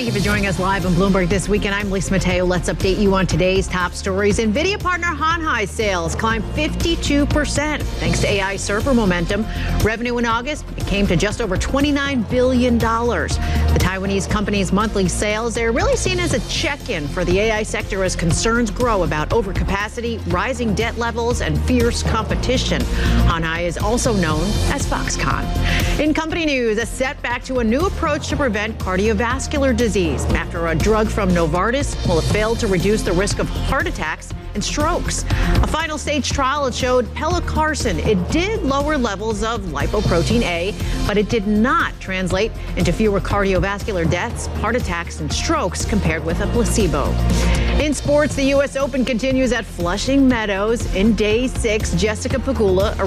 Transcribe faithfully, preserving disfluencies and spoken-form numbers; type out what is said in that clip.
you for joining us live on Bloomberg This Weekend. I'm Lisa Mateo. Let's update you on today's top stories. NVIDIA partner Hon Hai sales climbed fifty-two percent thanks to A I server momentum. Revenue in August it came to just over twenty-nine billion dollars. The Taiwanese company's monthly sales, they're really seen as a check-in for the A I sector as concerns grow about overcapacity, rising debt levels, and fierce competition. Hon Hai is also known as Foxconn. In company news, a setback to a new approach to prevent cardiovascular disease after a drug from Novartis will have failed to reduce the risk of heart attacks and strokes. A final stage trial it showed pelacarsen. It did lower levels of lipoprotein A, but it did not translate into fewer cardiovascular deaths, heart attacks, and strokes compared with a placebo. In sports, the U S Open continues at Flushing Meadows. In day six, Jessica Pegula